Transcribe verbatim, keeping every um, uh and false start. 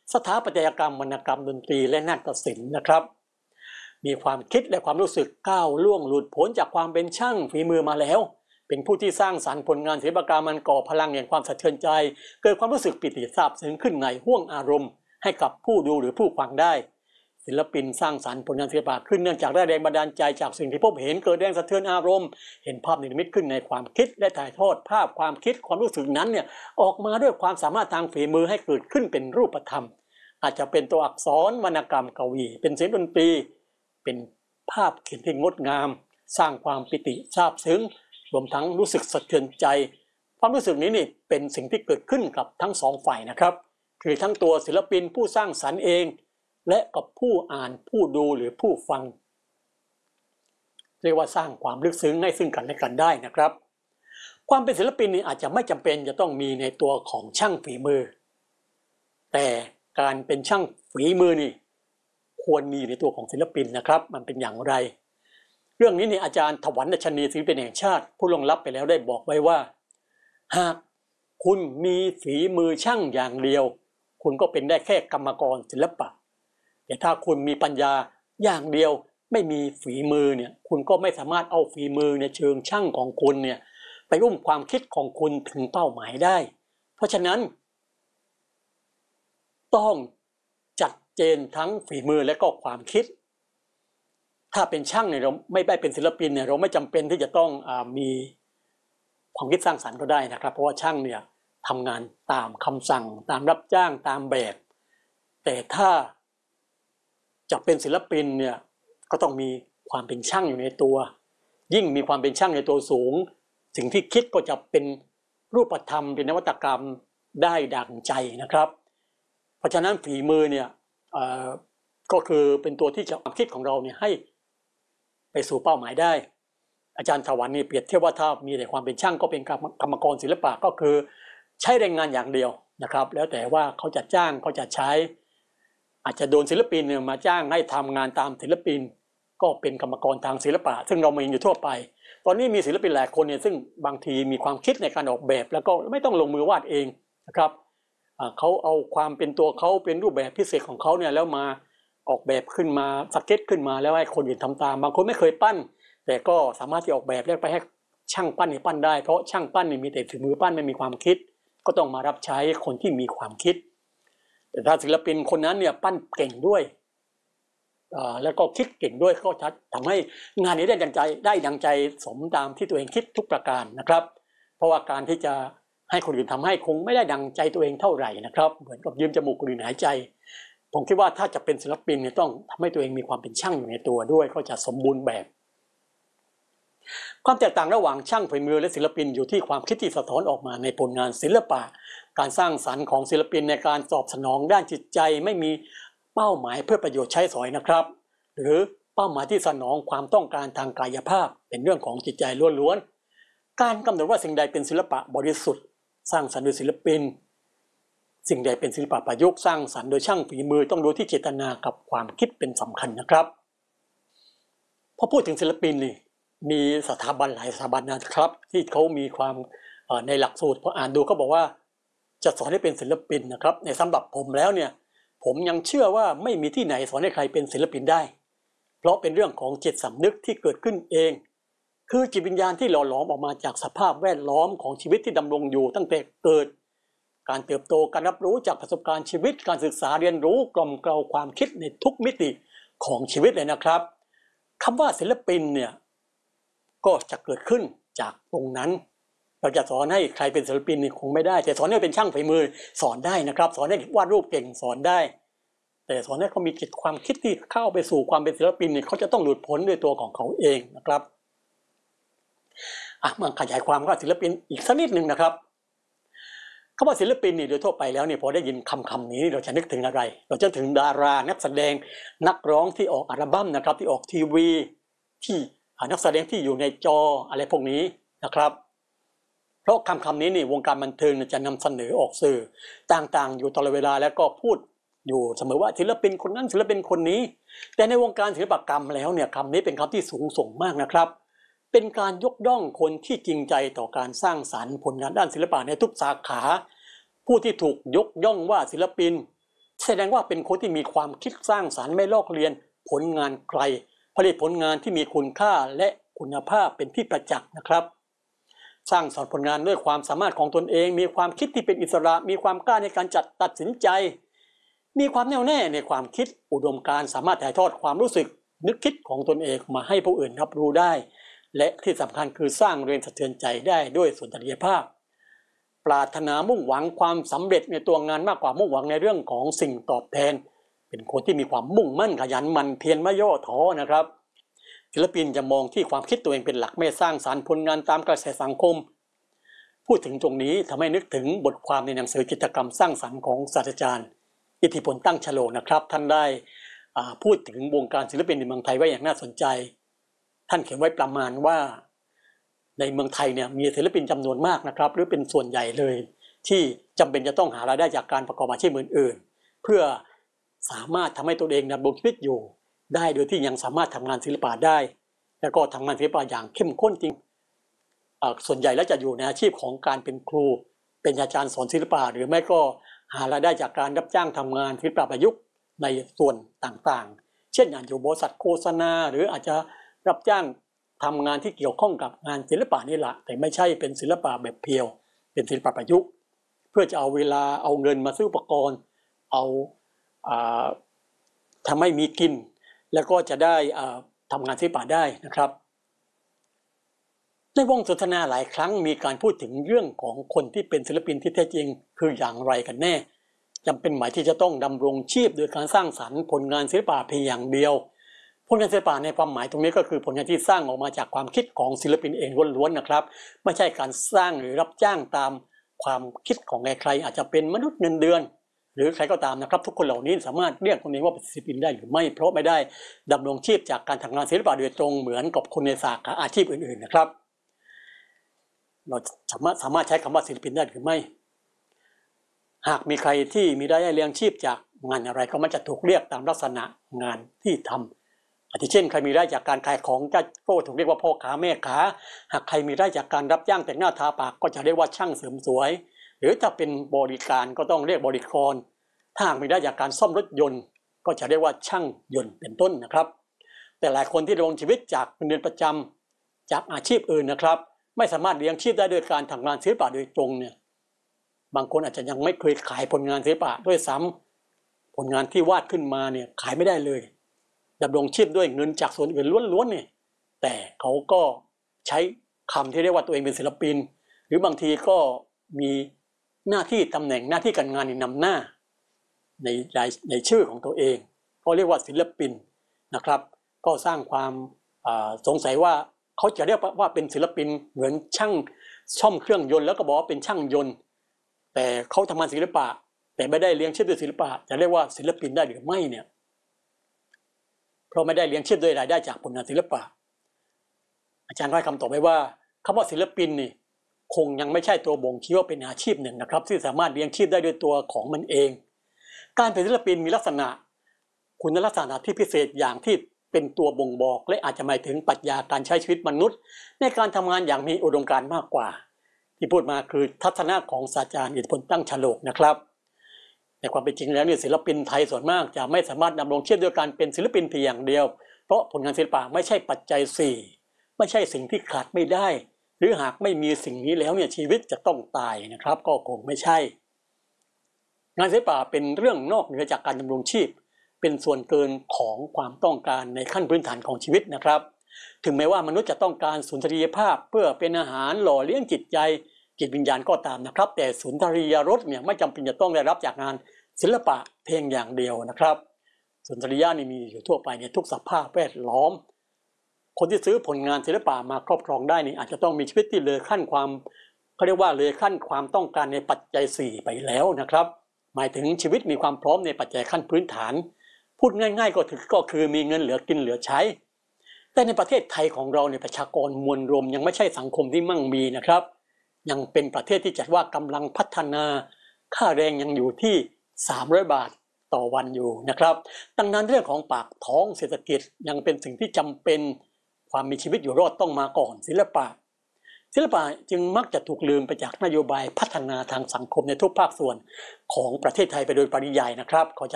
สถาปัตยกรรมวรรณกรรมดนตรีและนาฏศิลป์นะครับมีความคิดและความรู้สึกก้าวล่วงหลุดพ้นจากความเป็นช่างฝีมือมาแล้วเป็นผู้ที่สร้างสรรค์ผลงานศิลปกรรมมันก่อพลังแห่งความสะเทือนใจเกิดความรู้สึกปิติซาบซึ้งขึ้นในห้วงอารมณ์ให้กับผู้ดูหรือผู้ฟังได้ศิลปินสร้างสรรค์ผลงานศิลปะขึ้นเนื่องจากได้แรงบันดาลใจจากสิ่งที่พบเห็นเกิดแรงสะเทือนอารมณ์เห็นภาพนิมิตขึ้นในความคิดและถ่ายทอดภาพความคิดความรู้สึกนั้นเนี่ยออกมาด้วยความสามารถทางฝีมือให้เกิดขึ้นเป็นรูปธรรมอาจจะเป็นตัวอักษรวรรณกรรมกวีเป็นเสียงดนตรีเป็นภาพเขียนที่งดงามสร้างความปิติซาบซึ้งรวมทั้งรู้สึกสะเทือนใจความรู้สึกนี้นี่เป็นสิ่งที่เกิดขึ้นกับทั้งสองฝ่ายนะครับคือทั้งตัวศิลปินผู้สร้างสรรค์เองและกับผู้อ่านผู้ดูหรือผู้ฟังเรียกว่าสร้างความลึกซึ้งให้ซึ่งกันและกันได้นะครับความเป็นศิลปินนี่อาจจะไม่จำเป็นจะต้องมีในตัวของช่างฝีมือแต่การเป็นช่างฝีมือนี่ควรมีในตัวของศิลปินนะครับมันเป็นอย่างไรเรื่องนี้นี่อาจารย์ถวันดัชนีศิลปินแห่งชาติผู้ล่วงลับไปแล้วได้บอกไว้ว่าหากคุณมีฝีมือช่างอย่างเดียวคุณก็เป็นได้แค่กรรมกรศิลปะแต่ถ้าคุณมีปัญญาอย่างเดียวไม่มีฝีมือเนี่ยคุณก็ไม่สามารถเอาฝีมือในเชิงช่างของคุณเนี่ยไปอุ้มความคิดของคุณถึงเป้าหมายได้เพราะฉะนั้นต้องจัดเจนทั้งฝีมือและก็ความคิดถ้าเป็นช่างเนี่ยเราไม่ได้เป็นศิลปินเนี่ยเราไม่จำเป็นที่จะต้องอ่ามีความคิดสร้างสรรค์ก็ได้นะครับเพราะว่าช่างเนี่ยทำงานตามคำสั่งตามรับจ้างตามแบบแต่ถ้าจะเป็นศิลปินเนี่ยก็ต้องมีความเป็นช่างอยู่ในตัวยิ่งมีความเป็นช่างในตัวสูงสิ่งที่คิดก็จะเป็นรูปธรรมเป็นนวัตกรรมได้ดั่งใจนะครับเพราะฉะนั้นฝีมือเนี่ยก็คือเป็นตัวที่จะความคิดของเราเนี่ยให้ไปสู่เป้าหมายได้อาจารย์ถวันนี่เปรียบเทียบว่าถ้ามีแต่ความเป็นช่างก็เป็นกรรมกรศิลปะก็คือใช้แรงงานอย่างเดียวนะครับแล้วแต่ว่าเขาจะจ้างเขาจะใช้อาจจะโดนศิลปินเนี่ยมาจ้างให้ทำงานตามศิลปินก็เป็นกรรมกรทางศิลปะซึ่งเรามีอยู่ทั่วไปตอนนี้มีศิลปินหลายคนเนี่ยซึ่งบางทีมีความคิดในการออกแบบแล้วก็ไม่ต้องลงมือวาดเองนะครับเขาเอาความเป็นตัวเขาเป็นรูปแบบพิเศษของเขาเนี่ยแล้วมาออกแบบขึ้นมาสเก็ตขึ้นมาแล้วให้คนอื่นทำตามบางคนไม่เคยปั้นแต่ก็สามารถที่ออกแบบแล้วไปให้ช่างปั้นนี่ปั้นได้เพราะช่างปั้นนี่มีแต่ฝีมือปั้นไม่มีความคิดก็ต้องมารับใช้คนที่มีความคิดแต่ถ้าศิลปินคนนั้นเนี่ยปั้นเก่งด้วยแล้วก็คิดเก่งด้วยก็จะทำให้งานนี้ได้ดังใจได้ดังใจสมตามที่ตัวเองคิดทุกประการนะครับเพราะว่าการที่จะให้คนอื่นทำให้คงไม่ได้ดังใจตัวเองเท่าไหร่นะครับเหมือนกับยืมจมูกคนอื่นหายใจผมคิดว่าถ้าจะเป็นศิลปินเนี่ยต้องทำให้ตัวเองมีความเป็นช่างอยู่ในตัวด้วยก็จะสมบูรณ์แบบความแตกต่างระหว่างช่างฝีมือและศิลปินอยู่ที่ความคิดที่สะท้อนออกมาในผลงานศิลปะการสร้างสรรค์ของศิลปินในการตอบสนองด้านจิตใจไม่มีเป้าหมายเพื่อประโยชน์ใช้สอยนะครับหรือเป้าหมายที่สนองความต้องการทางกายภาพเป็นเรื่องของจิตใจล้วนๆการกำหนดว่าสิ่งใดเป็นศิลปะบริสุทธิ์สร้างสรรค์โดยศิลปินสิ่งใดเป็นศิลปะประยุกต์สร้างสรรค์โดยช่างฝีมือต้องดูที่เจตนากับความคิดเป็นสำคัญนะครับพอพูดถึงศิลปินนี่มีสถาบันหลายสถาบันนะครับที่เขามีความในหลักสูตรพออ่านดูเขาบอกว่าจะสอนให้เป็นศิลปินนะครับในสำหรับผมแล้วเนี่ยผมยังเชื่อว่าไม่มีที่ไหนสอนให้ใครเป็นศิลปินได้เพราะเป็นเรื่องของจิตสำนึกที่เกิดขึ้นเองคือจิตวิญญาณที่หล่อหลอมออกมาจากสภาพแวดล้อมของชีวิตที่ดำรงอยู่ตั้งแต่เกิดการเติบโตการรับรู้จากประสบการณ์ชีวิตการศึกษาเรียนรู้กล่อมเกลาความคิดในทุกมิติของชีวิตเลยนะครับคำว่าศิลปินเนี่ยก็จะเกิดขึ้นจากตรงนั้นเราจะสอนให้ใครเป็นศิลปินนี่คงไม่ได้แต่สอนให้เป็นช่างฝีมือสอนได้นะครับสอนให้วาดรูปเก่งสอนได้แต่สอนให้เขามีจิตความคิดที่เข้าไปสู่ความเป็นศิลปินเนี่ยเขาจะต้องหลุดพ้นด้วยตัวของเขาเองนะครับอ่ะมาขยายความว่าศิลปินอีกสักนิดนึงนะครับคำว่าศิลปินนี่โดยทั่วไปแล้วเนี่ยพอได้ยินคำคำนี้เราจะนึกถึงอะไรเราจะถึงดารานักแสดงนักร้องที่ออกอัลบั้มนะครับที่ออกทีวีที่นักแสดงที่อยู่ในจออะไรพวกนี้นะครับเพราะคำคำนี้นี่วงการบันเทิงจะนำเสนอออกสื่อต่างๆอยู่ตลอดเวลาแล้วก็พูดอยู่เสมอว่าศิลปินคนนั้นศิลปินคนนี้แต่ในวงการศิลปกรรมแล้วเนี่ยคำนี้เป็นคำที่สูงส่งมากนะครับเป็นการยกย่องคนที่จริงใจต่อการสร้างสรรค์ผลงานด้านศิลปะในทุกสาขาผู้ที่ถูกยกย่องว่าศิลปินแสดงว่าเป็นคนที่มีความคิดสร้างสรรค์ไม่ลอกเลียนผลงานไกลผลิตผลงานที่มีคุณค่าและคุณภาพเป็นที่ประจักษ์นะครับสร้างสรรค์ผลงานด้วยความสามารถของตนเองมีความคิดที่เป็นอิสระมีความกล้าในการจัดตัดสินใจมีความแน่วแน่ในความคิดอุดมการณ์สามารถถ่ายทอดความรู้สึกนึกคิดของตนเองมาให้ผู้อื่นรับรู้ได้และที่สำคัญคือสร้างแรงสะเทือนใจได้ด้วยสุนทรียภาพปรารถนามุ่งหวังความสำเร็จในตัวงานมากกว่ามุ่งหวังในเรื่องของสิ่งตอบแทนเป็นคนที่มีความมุ่งมั่นขยันหมั่นเพียรไม่ย่อท้อนะครับศิลปินจะมองที่ความคิดตัวเองเป็นหลักไม่สร้างสรรค์ผลงานตามกระแสสังคมพูดถึงตรงนี้ทำให้นึกถึงบทความในหนังสือจิตรกรรมสร้างสรรค์ของศาสตราจารย์อิทธิพลตั้งฉลกนะครับท่านได้พูดถึงวงการศิลปินในเมืองไทยไว้อย่างน่าสนใจท่านเขียนไว้ประมาณว่าในเมืองไทยเนี่ยมีศิลปินจำนวนมากนะครับหรือเป็นส่วนใหญ่เลยที่จำเป็นจะต้องหารายได้จากการประกอบอาชีพอื่นๆเพื่อสามารถทำให้ตัวเองดำรงชีวิตอยู่ได้โดยที่ยังสามารถทำงานศิลปะได้แล้วก็ทำงานศิลปะอย่างเข้มข้นจริงส่วนใหญ่แล้วจะอยู่ในอาชีพของการเป็นครูเป็นอาจารย์สอนศิลปะหรือไม่ก็หารายได้จากการรับจ้างทำงานศิลปะประยุกต์ในส่วนต่างๆเช่นอาจจะอยู่บริษัทโฆษณาหรืออาจจะรับจ้างทำงานที่เกี่ยวข้องกับงานศิลปะนี่แหละแต่ไม่ใช่เป็นศิลปะแบบเพียวเป็นศิลปะประยุกต์เพื่อจะเอาเวลาเอาเงินมาซื้ออุปกรณ์เอาทำให้มีกินแล้วก็จะได้ทำงานศิลปะได้นะครับในวงสนทนาหลายครั้งมีการพูดถึงเรื่องของคนที่เป็นศิลปินที่แท้จริงคืออย่างไรกันแน่จำเป็นหมายที่จะต้องดำรงชีพโดยการสร้างสรรค์ผลงานศิลปะเพียงอย่างเดียวผลงานศิลปะในความหมายตรงนี้ก็คือผลงานที่สร้างออกมาจากความคิดของศิลปินเองล้วนๆนะครับไม่ใช่การสร้างหรือรับจ้างตามความคิดของใครๆอาจจะเป็นมนุษย์เงินเดือนหรือใครก็ตามนะครับทุกคนเหล่านี้สามารถเรียกตนเองว่าเป็นศิลปินได้หรือไม่เพราะไม่ได้ดำรงชีพจากการทำงานศิลปะโดยตรงเหมือนกับคนในสาขาอาชีพอื่นๆนะครับเราสามารถสามารถใช้คำว่าศิลปินได้หรือไม่หากมีใครที่มีรายได้เลี้ยงชีพจากงานอะไรก็มักจะถูกเรียกตามลักษณะงานที่ทำอาทิเช่นใครมีรายได้จากการขายของก็ถูกเรียกว่าพ่อค้าแม่ค้าหากใครมีรายได้จากการรับจ้างแต่งหน้าทาปากก็จะเรียกว่าช่างเสริมสวยหรือถ้าเป็นบริการก็ต้องเรียกบริกรถ้าหากมีรายได้จากการซ่อมรถยนต์ก็จะเรียกว่าช่างยนต์เป็นต้นนะครับแต่หลายคนที่ดำรงชีวิตจากเงินเดือนประจำจากอาชีพอื่นนะครับไม่สามารถเลี้ยงชีพได้โดยการทำงานศิลปะโดยตรงเนี่ยบางคนอาจจะยังไม่เคยขายผลงานศิลปะด้วยซ้ำผลงานที่วาดขึ้นมาเนี่ยขายไม่ได้เลยดำรงชีพด้วยเงินจากส่วนอื่นล้วนๆเนี่ยแต่เขาก็ใช้คำที่เรียกว่าตัวเองเป็นศิลปินหรือบางทีก็มีหน้าที่ตำแหน่งหน้าที่การงานนำหน้าในในชื่อของตัวเองเขาเรียกว่าศิลปินนะครับก็สร้างความสงสัยว่าเขาจะเรียกว่าเป็นศิลปินเหมือนช่างซ่อมเครื่องยนต์แล้วก็บอกว่าเป็นช่างยนต์แต่เขาทำงานศิลปะแต่ไม่ได้เลี้ยงชีพด้วยศิลปะจะเรียกว่าศิลปินได้หรือไม่เนี่ยเพราะไม่ได้เลี้ยงชีพด้วยรายได้จากผลงานศิลปะอาจารย์ให้คำตอบไว้ว่าคำว่าศิลปินนี่คงยังไม่ใช่ตัวบ่งชี้ว่าเป็นอาชีพหนึ่งนะครับที่สามารถเลี้ยงชีพได้ด้วยตัวของมันเองการเป็นศิลปินมีลักษณะคุณลักษณะที่พิเศษอย่างที่เป็นตัวบ่งบอกและอาจจะหมายถึงปรัชญาการใช้ชีวิตมนุษย์ในการทำงานอย่างมีอุดมการณ์มากกว่าที่พูดมาคือทัศนะของศาสตราจารย์อิทธิพลตั้งฉลกนะครับในความเป็นจริงแล้วเนี่ยศิลปินไทยส่วนมากจะไม่สามารถดำรงชีพด้วยการเป็นศิลปินเพียงอย่างเดียวเพราะผลงานศิลปะไม่ใช่ปัจจัยสี่ไม่ใช่สิ่งที่ขาดไม่ได้หรือหากไม่มีสิ่งนี้แล้วเนี่ยชีวิตจะต้องตายนะครับก็คงไม่ใช่งานศิลปะเป็นเรื่องนอกเหนือจากการดำรงชีพเป็นส่วนเกินของความต้องการในขั้นพื้นฐานของชีวิตนะครับถึงแม้ว่ามนุษย์จะต้องการสุนทรียภาพเพื่อเป็นอาหารหล่อเลี้ยงจิตใจจิตวิญญาณก็ตามนะครับแต่สุนทรียรสเนี่ยไม่จำเป็นจะต้องได้รับจากงานศิลปะเพียงอย่างเดียวนะครับสุนทรียะนี่มีอยู่ทั่วไปในทุกสภาพแวดล้อมคนที่ซื้อผลงานศิลปะมาครอบครองได้นี่อาจจะต้องมีชีวิตที่เลยขั้นความเขาเรียกว่าเลยขั้นความต้องการในปัจจัยสี่ไปแล้วนะครับหมายถึงชีวิตมีความพร้อมในปัจจัยขั้นพื้นฐานพูดง่ายๆก็ถือก็คือมีเงินเหลือกินเหลือใช้แต่ในประเทศไทยของเราในประชากรมวลรวมยังไม่ใช่สังคมที่มั่งมีนะครับยังเป็นประเทศที่จัดว่ากำลังพัฒนาค่าแรงยังอยู่ที่สามร้อยบาทต่อวันอยู่นะครับดังนั้นเรื่องของปากท้องเศรษฐกิจยังเป็นสิ่งที่จำเป็นความมีชีวิตอยู่รอดต้องมาก่อนศิลปะศิลปะจึงมักจะถูกลืมไปจากนโยบายพัฒนาทางสังคมในทุกภาคส่วนของประเทศไทยไปโดยปริยายนะครับขอ